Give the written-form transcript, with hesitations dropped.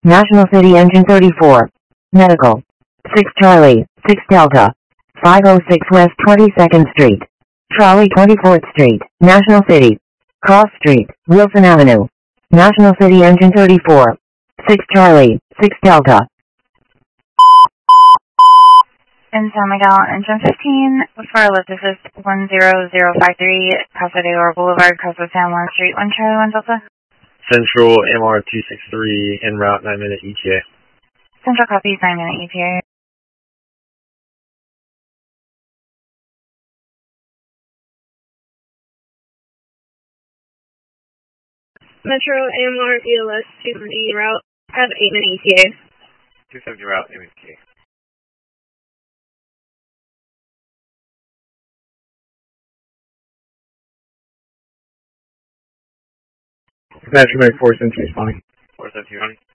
National City Engine 34. Medical. 6 Charlie, 6 Delta. 506 West 22nd Street. Trolley 24th Street, National City. Cross Street, Wilson Avenue. National City Engine 34. 6 Charlie, 6 Delta. In San Miguel, Engine 15, for this is 10053, Casa de Oro Boulevard, Casa San Juan Street, 1 Charlie 1 Delta. Central MR 263 en route 9-minute ETA. Central copies 9-minute ETA. Metro MR ELS 270 route at 8-minute ETA. 270 route 8-minute ETA. Metro 4 Century responding. 4 Century running.